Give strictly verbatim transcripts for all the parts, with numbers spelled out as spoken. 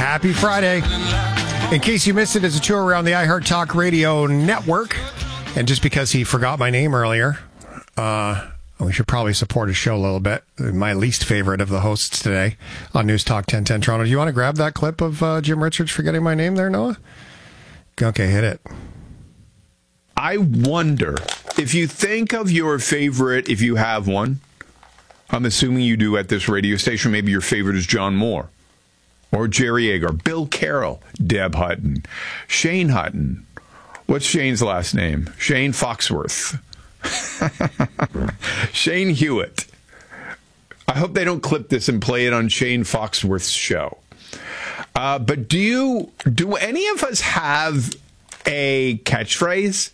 Happy Friday. In case you missed it, it's a tour around the iHeart Talk Radio network. And just because he forgot my name earlier, uh, we should probably support his show a little bit. My least favorite of the hosts today on News Talk ten ten Toronto. Do you want to grab that clip of uh, Jim Richards forgetting my name there, Noah? Okay, hit it. I wonder if you think of your favorite, if you have one, I'm assuming you do at this radio station, maybe your favorite is John Moore or Jerry Agar, Bill Carroll, Deb Hutton, Shane Hutton. What's Shane's last name? Shane Foxworth. Shane Hewitt. I hope they don't clip this and play it on Shane Foxworth's show. Uh, but do you, do any of us have a catchphrase?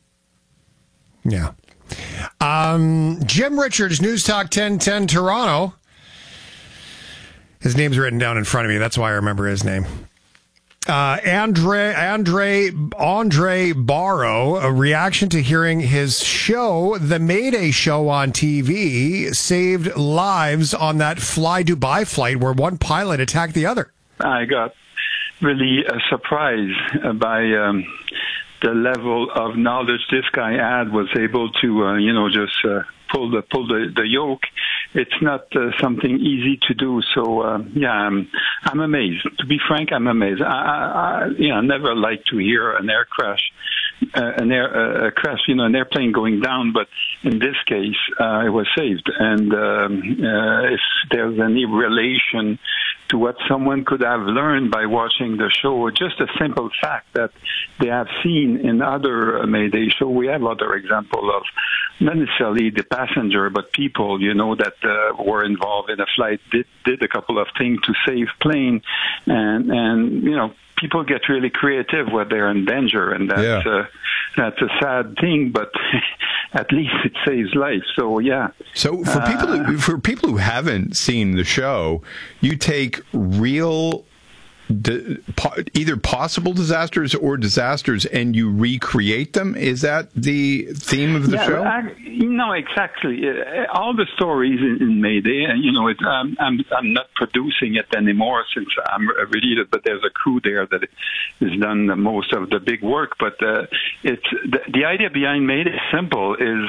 Yeah. Um, Jim Richards, News Talk ten ten Toronto. His name's written down in front of me. That's why I remember his name. Uh, Andre, Andre, Andre Barrow, a reaction to hearing his show, The Mayday Show on T V, saved lives on that Fly Dubai flight where one pilot attacked the other. I got really uh, surprised by um, the level of knowledge this guy had, was able to, uh, you know, just uh, pull the pull the, the yoke. It's not uh, something easy to do. So, uh, yeah, I'm, I'm amazed. To be frank, I'm amazed. I, I, I you know, never like to hear an air crash, uh, an air uh, crash, you know, an airplane going down. But in this case, uh, it was saved. And um, uh, if there's any relation to what someone could have learned by watching the show, just a simple fact that they have seen in other Mayday show. We have other example of not necessarily the passenger, but people, you know, that uh, were involved in a flight, did, did a couple of things to save plane. And, and you know, people get really creative when they're in danger, and that's, yeah. uh, that's a sad thing, but at least it saves life. So, yeah. So for people uh, who, for people who haven't seen the show, you take real di- po- either possible disasters or disasters and you recreate them. Is that the theme of the yeah, show? I, no, exactly. Uh, all the stories in, in Mayday, uh, you know, it, um, I'm I'm not producing it anymore since I'm released, but there's a crew there that has done most of the big work. But uh, it's the, the idea behind Mayday is simple, is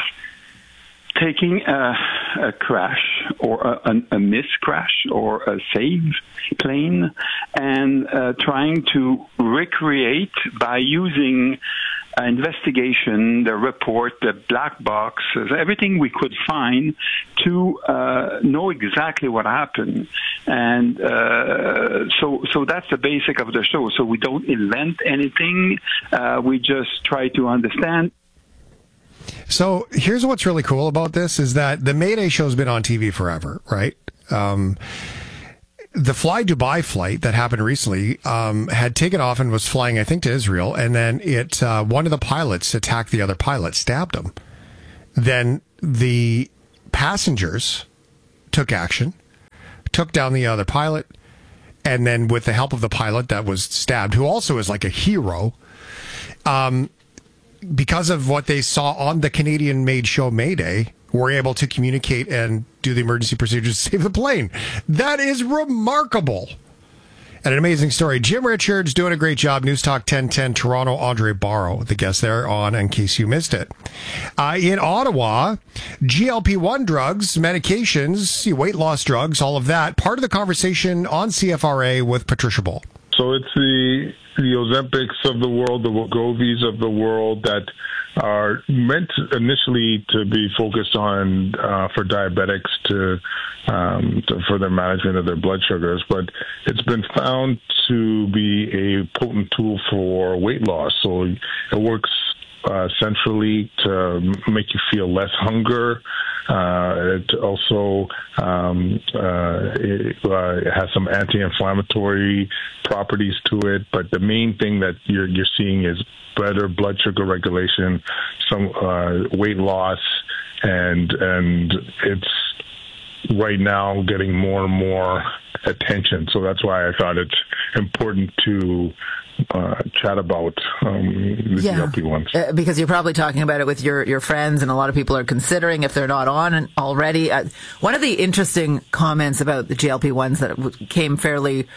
taking a, a crash or a, a, a miss crash or a save plane and uh, trying to recreate by using uh, investigation, the report, the black box, everything we could find to uh, know exactly what happened. And uh, so so that's the basic of the show. So we don't invent anything. Uh, we just try to understand. So here's what's really cool about this is that the Mayday show's been on T V forever, right? Um, the Fly Dubai flight that happened recently um, had taken off and was flying, I think, to Israel, and then it uh, one of the pilots attacked the other pilot, stabbed him. Then the passengers took action, took down the other pilot, and then with the help of the pilot that was stabbed, who also is like a hero, um, because of what they saw on the Canadian-made show Mayday, were able to communicate and do the emergency procedures to save the plane. That is remarkable. And an amazing story. Jim Richards doing a great job. News Talk ten ten Toronto. Andre Barrow, the guest there on, in case you missed it. Uh, in Ottawa, G L P one drugs, medications, weight loss drugs, all of that. Part of the conversation on C F R A with Patricia Bull. So it's the the Ozempics of the world, the Wegovy's of the world that are meant initially to be focused on uh, for diabetics to, um, to for their management of their blood sugars, but it's been found to be a potent tool for weight loss. So it works uh, centrally to make you feel less hunger. Uh, it also um, uh, it, uh, it has some anti-inflammatory properties to it, but the main thing that you're, you're seeing is better blood sugar regulation, some uh, weight loss, and and it's right now getting more and more attention. So that's why I thought it's important to uh, chat about um, the yeah. G L P ones. Uh, because you're probably talking about it with your, your friends, and a lot of people are considering if they're not on already. Uh, one of the interesting comments about the G L P ones that came fairly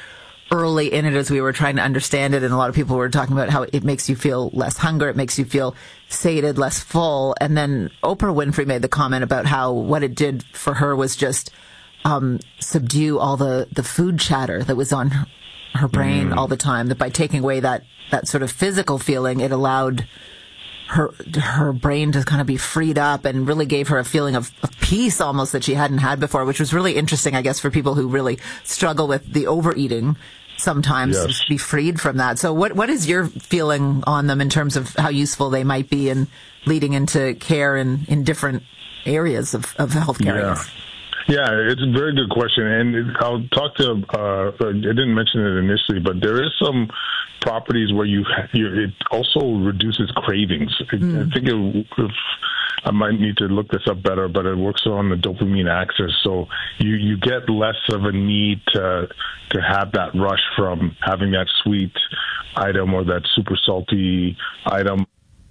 early in it as we were trying to understand it, and a lot of people were talking about how it makes you feel less hunger, it makes you feel sated, less full. And then Oprah Winfrey made the comment about how what it did for her was just um, subdue all the, the food chatter that was on her, her brain mm. all the time, that by taking away that, that sort of physical feeling, it allowed her her brain to kind of be freed up and really gave her a feeling of, of peace almost that she hadn't had before, which was really interesting, I guess, for people who really struggle with the overeating sometimes, yes. to be freed from that. So what what is your feeling on them in terms of how useful they might be in leading into care in, in different areas of, of healthcare? Yeah. Yeah, it's a very good question, and I'll talk to. Uh, I didn't mention it initially, but there is some properties where you, you it also reduces cravings. Mm. I think it, if, I might need to look this up better, but it works on the dopamine axis, so you, you get less of a need to to have that rush from having that sweet item or that super salty item.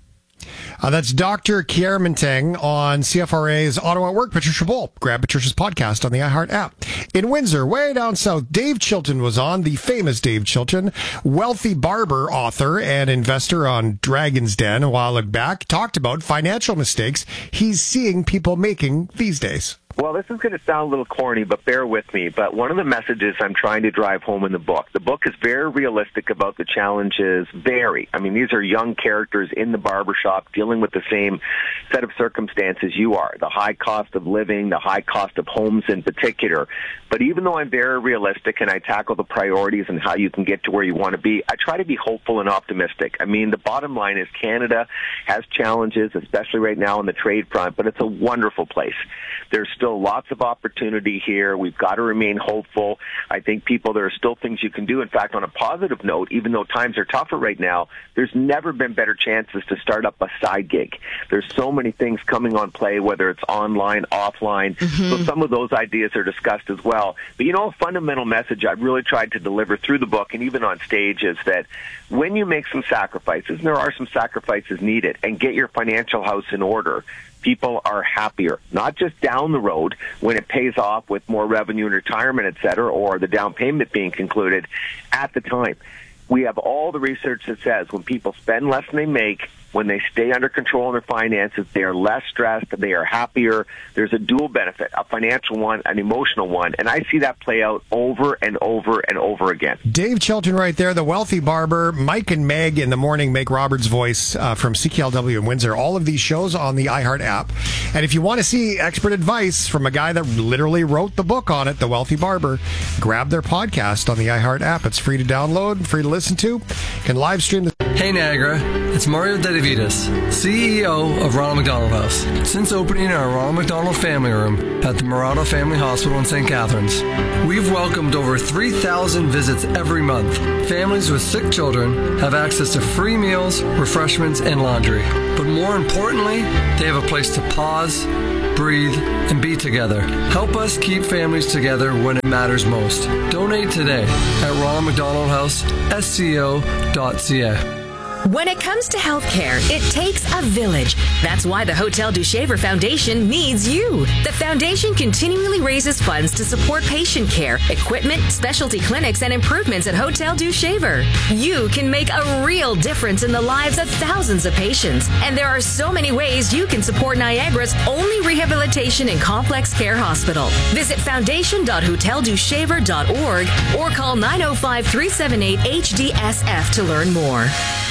Uh, that's Doctor Kier Menteng on C F R A's Auto at Work. Patricia Boll. Grab Patricia's podcast on the iHeart app. In Windsor, way down south, Dave Chilton was on, the famous Dave Chilton, wealthy barber, author, and investor on Dragon's Den a while back, talked about financial mistakes he's seeing people making these days. Well, this is going to sound a little corny, but bear with me. But one of the messages I'm trying to drive home in the book, the book is very realistic about the challenges vary. I mean, these are young characters in the barbershop dealing with the same set of circumstances you are, the high cost of living, the high cost of homes in particular. But even though I'm very realistic and I tackle the priorities and how you can get to where you want to be, I try to be hopeful and optimistic. I mean, the bottom line is Canada has challenges, especially right now on the trade front, but it's a wonderful place. There's still lots of opportunity here. We've got to remain hopeful. I think people, there are still things you can do. In fact, on a positive note, even though times are tougher right now, there's never been better chances to start up a side gig. There's so many things coming on play, whether it's online, offline. Mm-hmm. So some of those ideas are discussed as well. But, you know, a fundamental message I've really tried to deliver through the book and even on stage is that when you make some sacrifices, and there are some sacrifices needed, and get your financial house in order, people are happier, not just down the road when it pays off with more revenue in retirement, et cetera, or the down payment being concluded at the time. We have all the research that says when people spend less than they make, when they stay under control in their finances, they are less stressed, they are happier. There's a dual benefit, a financial one, an emotional one. And I see that play out over and over and over again. Dave Chilton right there, the wealthy barber. Mike and Meg in the morning make Robert's voice uh, from C K L W in Windsor. All of these shows on the iHeart app. And if you want to see expert advice from a guy that literally wrote the book on it, The Wealthy Barber, grab their podcast on the iHeart app. It's free to download, free to listen to. You can live stream the... Hey Niagara, it's Mario Dedivitas, C E O of Ronald McDonald House. Since opening our Ronald McDonald Family Room at the Murata Family Hospital in Saint Catharines, we've welcomed over three thousand visits every month. Families with sick children have access to free meals, refreshments, and laundry. But more importantly, they have a place to pause, breathe, and be together. Help us keep families together when it matters most. Donate today at ronald mcdonald house s c o dot c a. When it comes to healthcare, it takes a village. That's why the Hotel du Shaver Foundation needs you. The foundation continually raises funds to support patient care, equipment, specialty clinics, and improvements at Hotel du Shaver. You can make a real difference in the lives of thousands of patients. And there are so many ways you can support Niagara's only rehabilitation and complex care hospital. Visit foundation dot hotel du shaver dot org or call nine oh five, three seven eight, H D S F to learn more.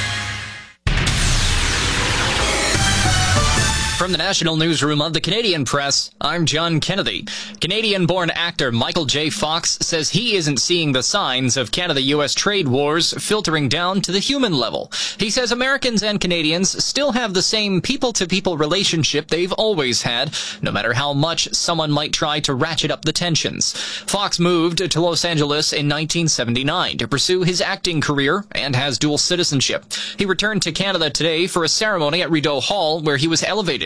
From the National Newsroom of the Canadian Press, I'm John Kennedy. Canadian-born actor Michael J. Fox says he isn't seeing the signs of Canada-U S trade wars filtering down to the human level. He says Americans and Canadians still have the same people-to-people relationship they've always had, no matter how much someone might try to ratchet up the tensions. Fox moved to Los Angeles in nineteen seventy-nine to pursue his acting career and has dual citizenship. He returned to Canada today for a ceremony at Rideau Hall where he was elevated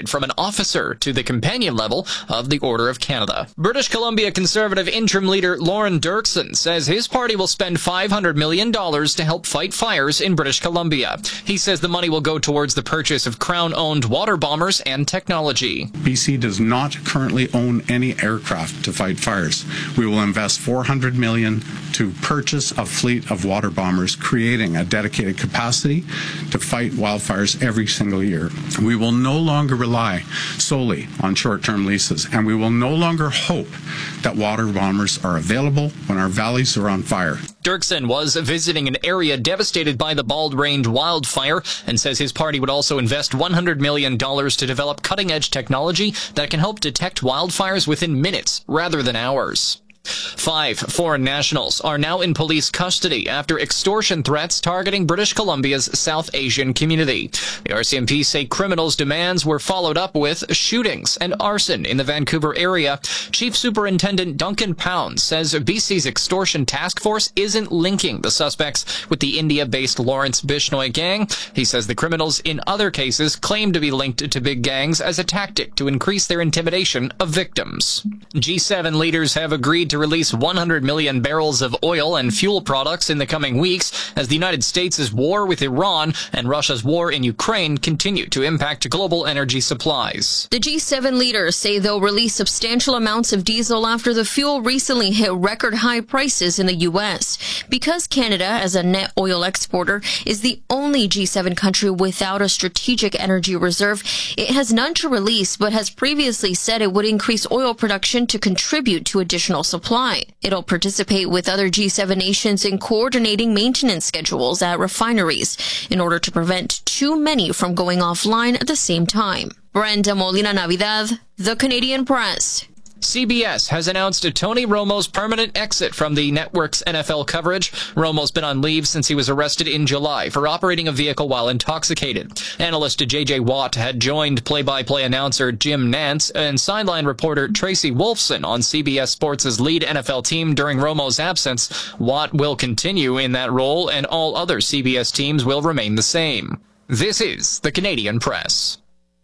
promoted from an officer to the companion level of the Order of Canada. British Columbia Conservative interim leader Lauren Dirksen says his party will spend five hundred million dollars to help fight fires in British Columbia. He says the money will go towards the purchase of Crown-owned water bombers and technology. B C does not currently own any aircraft to fight fires. We will invest four hundred million dollars to purchase a fleet of water bombers, creating a dedicated capacity to fight wildfires every single year. We will no longer rely solely on short-term leases, and we will no longer hope that water bombers are available when our valleys are on fire. Dirksen was visiting an area devastated by the Bald Range wildfire and says his party would also invest one hundred million dollars to develop cutting-edge technology that can help detect wildfires within minutes rather than hours. Five foreign nationals are now in police custody after extortion threats targeting British Columbia's South Asian community. The R C M P say criminals' demands were followed up with shootings and arson in the Vancouver area. Chief Superintendent Duncan Pound says B C's extortion task force isn't linking the suspects with the India-based Lawrence Bishnoi gang. He says the criminals in other cases claim to be linked to big gangs as a tactic to increase their intimidation of victims. G seven leaders have agreed to release one hundred million barrels of oil and fuel products in the coming weeks as the United States' war with Iran and Russia's war in Ukraine continue to impact global energy supplies. The G seven leaders say they'll release substantial amounts of diesel after the fuel recently hit record high prices in the U S. Because Canada, as a net oil exporter, is the only G seven country without a strategic energy reserve, it has none to release but has previously said it would increase oil production to contribute to additional supply. It'll participate with other G seven nations in coordinating maintenance schedules at refineries in order to prevent too many from going offline at the same time. Brenda Molina Navidad, The Canadian Press. C B S has announced Tony Romo's permanent exit from the network's N F L coverage. Romo's been on leave since he was arrested in July for operating a vehicle while intoxicated. Analyst J J Watt had joined play-by-play announcer Jim Nantz and sideline reporter Tracy Wolfson on C B S Sports' lead N F L team during Romo's absence. Watt will continue in that role, and all other C B S teams will remain the same. This is the Canadian Press.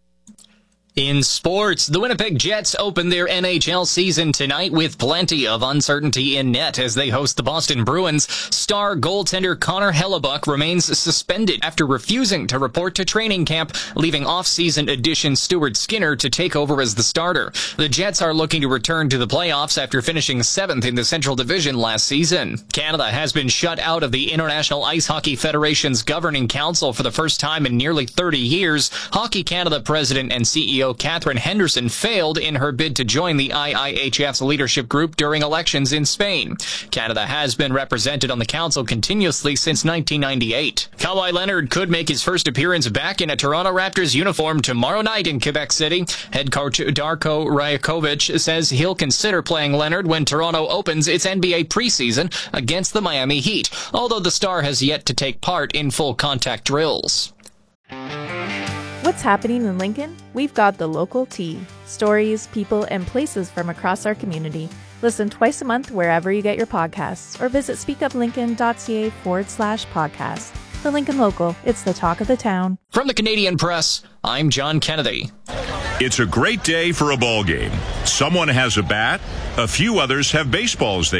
In sports, the Winnipeg Jets open their N H L season tonight with plenty of uncertainty in net as they host the Boston Bruins. Star goaltender Connor Hellebuck remains suspended after refusing to report to training camp, leaving off-season addition Stuart Skinner to take over as the starter. The Jets are looking to return to the playoffs after finishing seventh in the Central Division last season. Canada has been shut out of the International Ice Hockey Federation's governing council for the first time in nearly thirty years. Hockey Canada president and C E O Catherine Henderson failed in her bid to join the I I H F's leadership group during elections in Spain. Canada has been represented on the council continuously since nineteen ninety-eight. Kawhi Leonard could make his first appearance back in a Toronto Raptors uniform tomorrow night in Quebec City. Head coach Darko Rajakovic says he'll consider playing Leonard when Toronto opens its N B A preseason against the Miami Heat, although the star has yet to take part in full contact drills. What's happening in Lincoln? We've got the local tea. Stories, people, and places from across our community. Listen twice a month wherever you get your podcasts or visit speakuplincoln.ca forward slash podcast. The Lincoln Local, it's the talk of the town. From the Canadian Press, I'm John Kennedy. It's a great day for a ball game. Someone has a bat, a few others have baseballs they